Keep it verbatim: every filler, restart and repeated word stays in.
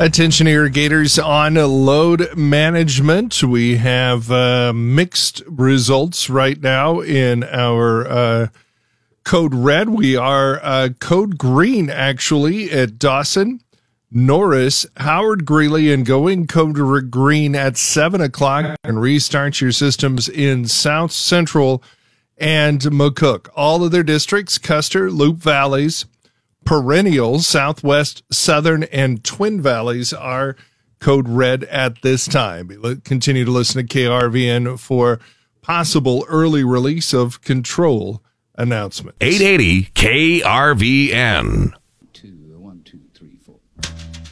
Attention irrigators on load management. We have uh, mixed results right now in our uh, code red. We are uh, code green, actually, at Dawson, Norris, Howard, Greeley, and going code green at seven o'clock. And restart your systems in South Central and McCook. All of their districts, Custer, Loup Valleys, Perennial, Southwest, Southern, and Twin Valleys are code red at this time. Continue to listen to K R V N for possible early release of control announcements. eight eighty K R V N.